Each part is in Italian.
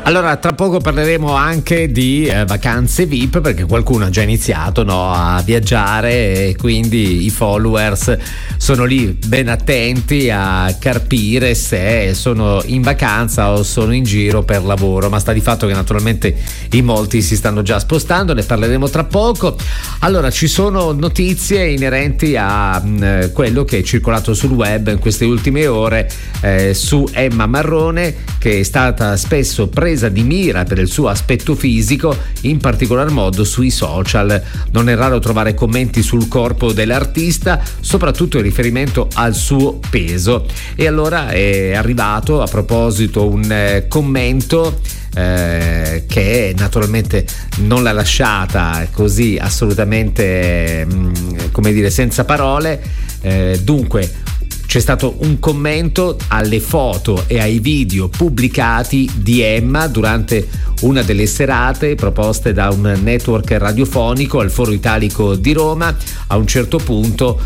Allora, tra poco parleremo anche di vacanze VIP, perché qualcuno ha già iniziato, no, a viaggiare, e quindi i followers sono lì ben attenti a carpire se sono in vacanza o sono in giro per lavoro, ma sta di fatto che naturalmente in molti si stanno già spostando, ne parleremo tra poco. Allora, ci sono notizie inerenti a quello che è circolato sul web in queste ultime ore su Emma Marrone, che è stata spesso presa di mira per il suo aspetto fisico, in particolar modo sui social. Non è raro trovare commenti sul corpo dell'artista, soprattutto in riferimento al suo peso. E allora è arrivato a proposito un commento che naturalmente non l'ha lasciata così assolutamente come dire senza parole. Dunque c'è stato un commento alle foto e ai video pubblicati di Emma durante una delle serate proposte da un network radiofonico al Foro Italico di Roma. A un certo punto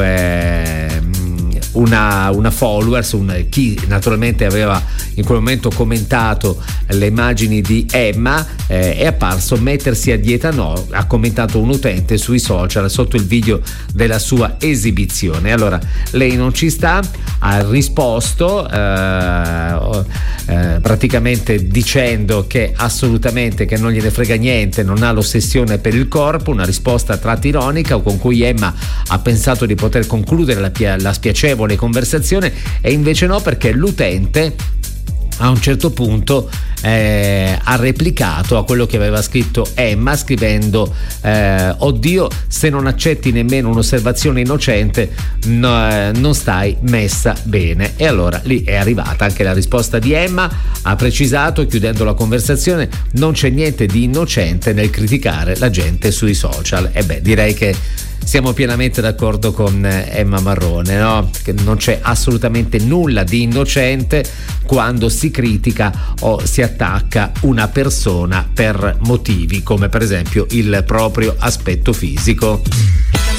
una followers, chi naturalmente aveva in quel momento commentato le immagini di Emma, è apparso mettersi a dieta no, ha commentato un utente sui social sotto il video della sua esibizione. Allora lei non ci sta, ha risposto praticamente dicendo che assolutamente che non gliene frega niente, non ha l'ossessione per il corpo, una risposta a tratti ironica con cui Emma ha pensato di poter concludere la spiacevole conversazione, e invece no, perché l'utente a un certo punto ha replicato a quello che aveva scritto Emma, scrivendo oddio, se non accetti nemmeno un'osservazione innocente non stai messa bene. E allora lì è arrivata anche la risposta di Emma. Ha precisato, chiudendo la conversazione: non c'è niente di innocente nel criticare la gente sui social. E beh, direi che siamo pienamente d'accordo con Emma Marrone, no? Che non c'è assolutamente nulla di innocente quando si critica o si attacca una persona per motivi come per esempio il proprio aspetto fisico.